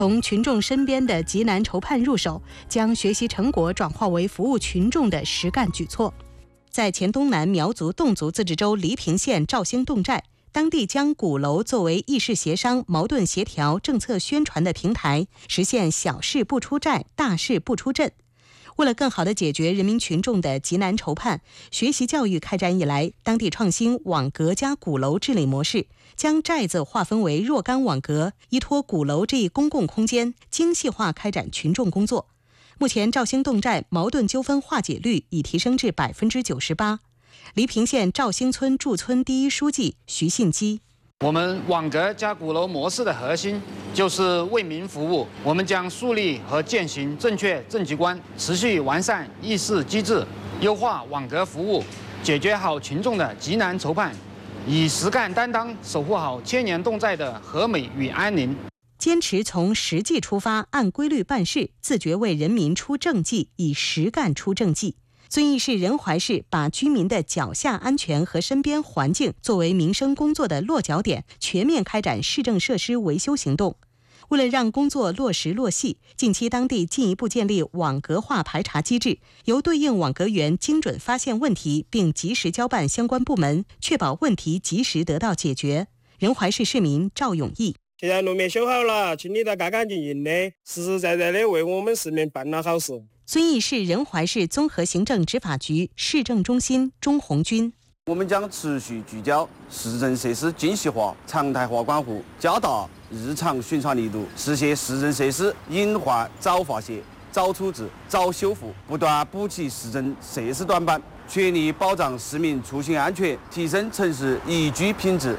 从群众身边的急难筹判入手，将学习成果转化为服务群众的实干举措。在黔东南苗族侗族自治州黎平县肇兴侗寨，当地将鼓楼作为议事协商、矛盾协调、政策宣传的平台，实现小事不出寨，大事不出镇。为了更好地解决人民群众的急难筹判，学习教育开展以来，当地创新网格加鼓楼治理模式，将寨子划分为若干网格，依托鼓楼这一公共空间，精细化开展群众工作。目前肇兴侗寨矛盾纠纷化解率已提升至98%。黎平县肇兴村驻村第一书记徐信基。 我们网格加鼓楼模式的核心就是为民服务，我们将树立和践行正确政绩观，持续完善议事机制，优化网格服务，解决好群众的急难筹判，以实干担当守护好千年侗寨的和美与安宁。 坚持从实际出发，按规律办事，自觉为人民出政绩，以实干出政绩。遵义市仁怀市把居民的脚下安全和身边环境作为民生工作的落脚点，全面开展市政设施维修行动。为了让工作落实落细，近期当地进一步建立网格化排查机制，由对应网格员精准发现问题，并及时交办相关部门，确保问题及时得到解决。仁怀市市民赵永义。 现在路面修好了，清理得干干净净的，实实在在的为我们市民办了好事。 遵义市仁怀市综合行政执法局市政中心钟红军。 我们将持续聚焦市政设施精细化、常态化管护，加大日常巡查力度，实现市政设施隐患早发现、早处置、早修复，不断补齐市政设施短板，全力保障市民出行安全，提升城市宜居品质。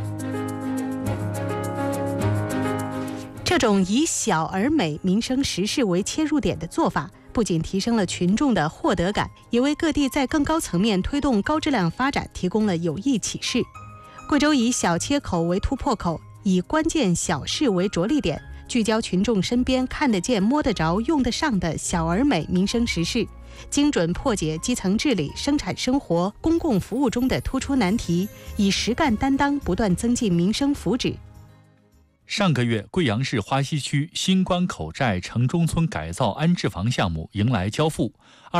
这种以小而美、民生实事为切入点的做法，不仅提升了群众的获得感，也为各地在更高层面推动高质量发展提供了有益启示。贵州以小切口为突破口，以关键小事为着力点，聚焦群众身边看得见、摸得着、用得上的小而美民生实事，精准破解基层治理、生产生活、公共服务中的突出难题，以实干担当不断增进民生福祉。 上个月，贵阳市花溪区新关口寨城中村改造安置房项目迎来交付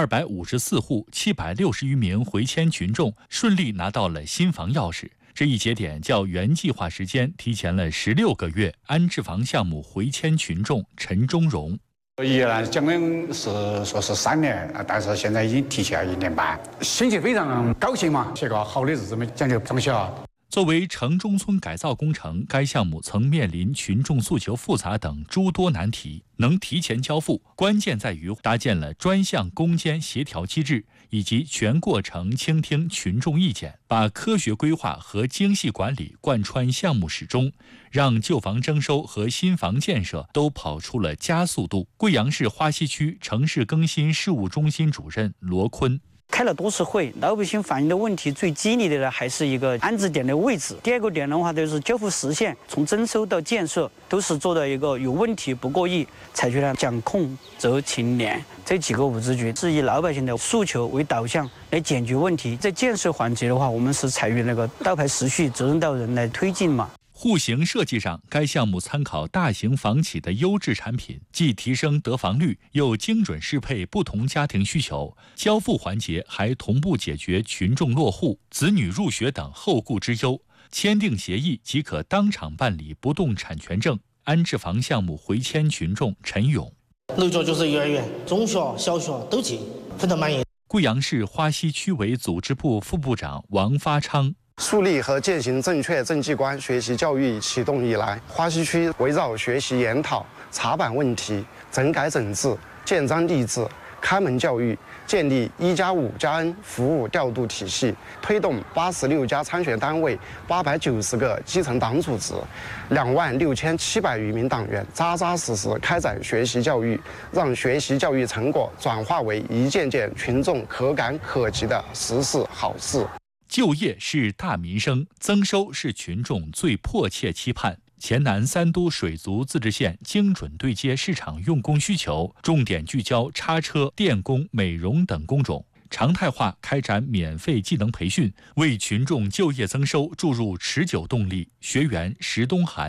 ，254户760余名回迁群众顺利拿到了新房钥匙。这一节点较原计划时间提前了16个月。安置房项目回迁群众陈忠荣。 原来讲的是说是3年，但是现在已经提前了1年半，心情非常高兴嘛，这个好的日子嘛，讲究装修。 作为城中村改造工程，该项目曾面临群众诉求复杂等诸多难题，能提前交付，关键在于搭建了专项攻坚协调机制，以及全过程倾听群众意见，把科学规划和精细管理贯穿项目始终，让旧房征收和新房建设都跑出了加速度。贵阳市花溪区城市更新事务中心主任罗坤。 开了多次会，老百姓反映的问题最激烈的呢，还是一个安置点的位置。第二个点的话，就是交付时限，从征收到建设，都是做到一个有问题不过亿，采取了讲控责清廉这几个5支局，是以老百姓的诉求为导向来解决问题。在建设环节的话，我们是采用那个倒排时序、责任到人来推进嘛。 户型设计上，该项目参考大型房企的优质产品，既提升得房率，又精准适配不同家庭需求。交付环节还同步解决群众落户、子女入学等后顾之忧，签订协议即可当场办理不动产权证。安置房项目回迁群众陈勇： 楼角就是幼儿园、中学、小学都进，非常满意。 贵阳市花溪区委组织部副部长王发昌。 树立和践行正确政绩观学习教育启动以来，花溪区围绕学习研讨、查办问题、整改整治、建章立制、开门教育，建立1+5+N 服务调度体系，推动86家参选单位、890个基层党组织、26700余名党员扎扎实实开展学习教育，让学习教育成果转化为一件件群众可感可及的实事好事。 就业是大民生，增收是群众最迫切期盼。黔南3都水族自治县精准对接市场用工需求，重点聚焦叉车、电工、美容等工种，常态化开展免费技能培训，为群众就业增收注入持久动力。学员石东涵：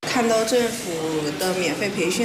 看到政府的免费培训